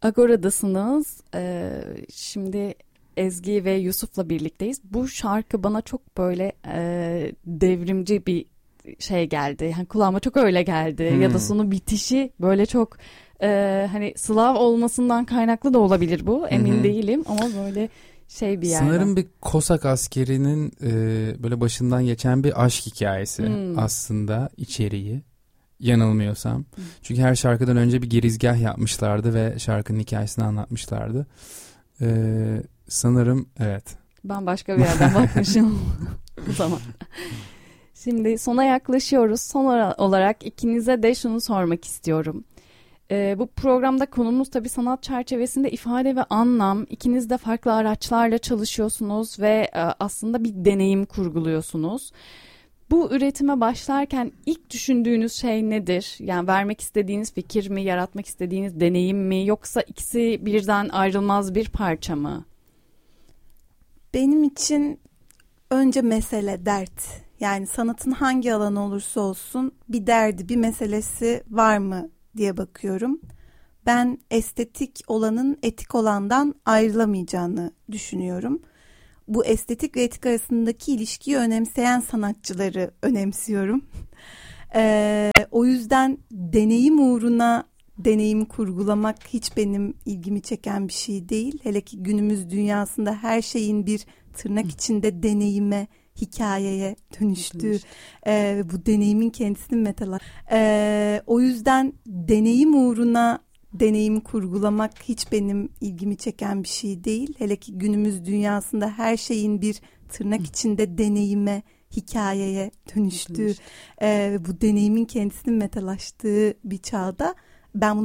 Agora'dasınız. Şimdi Ezgi ve Yusuf'la birlikteyiz. Bu şarkı bana çok böyle devrimci bir şey geldi. Yani kulağıma çok öyle geldi. Ya da sonu bitişi böyle çok hani Slav olmasından kaynaklı da olabilir bu. Emin değilim ama böyle şey bir yerden. Sanırım bir Kosak askerinin böyle başından geçen bir aşk hikayesi aslında içeriği. Yanılmıyorsam. Çünkü her şarkıdan önce bir girizgah yapmışlardı ve şarkının hikayesini anlatmışlardı. Sanırım evet. Ben başka bir yerden bakmışım o zaman. Şimdi sona yaklaşıyoruz. Son olarak ikinize de şunu sormak istiyorum. Bu programda konumuz tabii sanat çerçevesinde ifade ve anlam. İkiniz de farklı araçlarla çalışıyorsunuz ve aslında bir deneyim kurguluyorsunuz. Bu üretime başlarken ilk düşündüğünüz şey nedir? Yani vermek istediğiniz fikir mi, yaratmak istediğiniz deneyim mi, yoksa ikisi birden ayrılmaz bir parça mı? Benim için önce mesele dert. Yani sanatın hangi alanı olursa olsun bir derdi, bir meselesi var mı diye bakıyorum. Ben estetik olanın etik olandan ayrılamayacağını düşünüyorum. Bu estetik ve etik arasındaki ilişkiyi önemseyen sanatçıları önemsiyorum. O yüzden deneyim uğruna deneyimi kurgulamak hiç benim ilgimi çeken bir şey değil. Hele ki günümüz dünyasında her şeyin bir tırnak içinde deneyime, hikayeye dönüştüğü bu deneyimin kendisinin metalar. O yüzden deneyim uğruna deneyimi kurgulamak hiç benim ilgimi çeken bir şey değil. Hele ki günümüz dünyasında her şeyin bir tırnak içinde deneyime, hikayeye dönüştüğü bu deneyimin kendisinin metalaştığı bir çağda ben bunu